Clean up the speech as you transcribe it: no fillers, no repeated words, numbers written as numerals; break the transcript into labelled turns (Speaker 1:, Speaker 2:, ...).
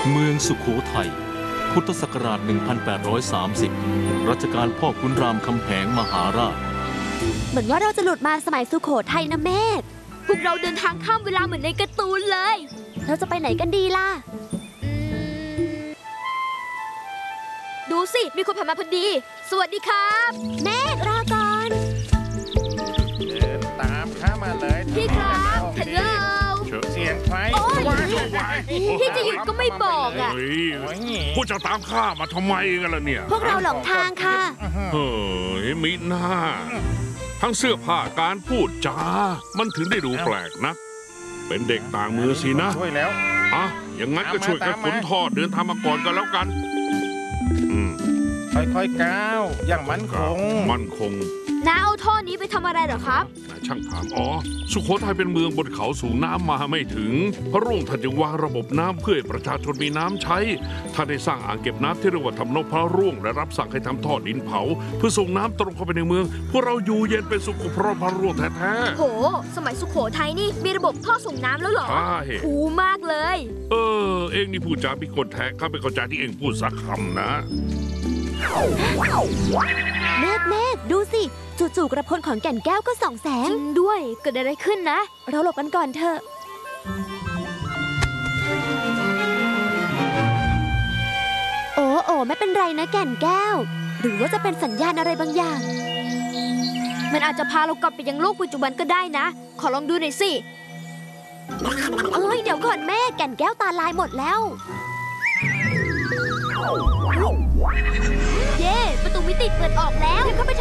Speaker 1: เมืองสุโขทัยพุทธศักราช 1830 รัชกาลพ่อขุนรามคำแหงมหาราช
Speaker 2: เหมือนว่าเราจะหลุดมาสมัยสุโขทัยนะเมธ
Speaker 3: พวกเราเดินทางข้ามเวลาเหมือนในการ์ตูนเลย
Speaker 2: เราจะไปไหนกันดีล่ะ
Speaker 3: ดูสิ มีคนผ่านมาพอดี สวัสดีครับ
Speaker 2: เมธรอก่อน
Speaker 4: เดินตามข้ามาเลย
Speaker 3: พี่ครับฮัลโหล
Speaker 4: เสียงไฟ
Speaker 3: โอ๊ย พี่จะหยุดก็ไม่บอกอ่ะ
Speaker 5: เฮ้ยพวกเจ้าตามข้ามาทำไมกันล่ะเนี่ย
Speaker 2: พวกเราหลงทางค่ะ
Speaker 5: เฮ้ยมิน่าทั้งเสื้อผ้าการพูดจา มันถึงได้ดูแปลกนะ เป็นเด็กต่างเมืองสินะ
Speaker 4: ช่วยแล้ว
Speaker 5: อ่ะอย่างงั้นก็ช่วยกันขนทอดเดินทางมาก่อนกันแล้วกัน
Speaker 4: ค่อยๆก้าวอย่างมั่นคง
Speaker 5: มั่นคง
Speaker 3: น้าเอาท่อนี้ไปทำอะไรเหรอครับ
Speaker 5: ช่างถามอ๋อสุโขทัยเป็นเมืองบนเขาสูงน้ำมาไม่ถึงพระรุ่งท่านจึงวางระบบน้ำเพื่อให้ประชาชนมีน้ำใช้ท่านได้สร้างอ่างเก็บน้ำที่เรียกว่าทำนกพระร่วงและรับสั่งให้ทำท่อดินเผาเพื่อส่งน้ำตรงเข้าไปในเมืองพวกเราอยู่เย็นเป็นสุขเพราะพระร่วงแท้
Speaker 3: โห สมัยสุโขทัยนี่มีระบบท่อส่งน้ำแล้วเหรอ
Speaker 5: ๆใช่
Speaker 3: คูลมากเลย
Speaker 5: เองนี่พูดจาพิกลแท้ข้าไม่เข้าใจที่เองพูดสักคำนะ
Speaker 2: เมธดูสิ จู่ๆกระพลของแก่นแก้วก็ส่องแส
Speaker 3: จ
Speaker 2: ง
Speaker 3: ริงด้วย เกิดอะไรขึ้นนะ
Speaker 2: เราหลบกันก่อนเถอะ โอ้ไม่เป็นไรนะแก่นแก้ว หรือว่าจะเป็นสัญญาณอะไรบางอย่าง
Speaker 3: มันอาจจะพาเรากลับไปยังโลกปัจจุบันก็ได้นะ ขอลองดูหน่อยสิ
Speaker 2: เอ้ยเดี๋ยวก่อนแม่แก่นแก้วตาลายหมดแล้ว
Speaker 3: เย้ ประตูมิติเปิดออกแล้วเข้าไป